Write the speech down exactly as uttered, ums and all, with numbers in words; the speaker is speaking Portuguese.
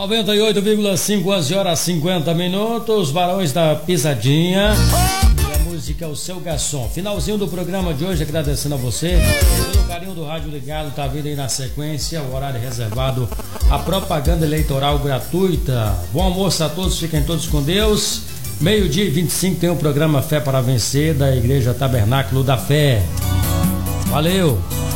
noventa e oito vírgula cinco, onze horas e cinquenta minutos, Barões da Pisadinha. E a música é o Seu Garçom. Finalzinho do programa de hoje, agradecendo a você pelo carinho do rádio ligado. Tá vindo aí na sequência o horário reservado a propaganda eleitoral gratuita. Bom almoço a todos, fiquem todos com Deus. Meio-dia e vinte e cinco tem o programa Fé para Vencer da Igreja Tabernáculo da Fé. Valeu!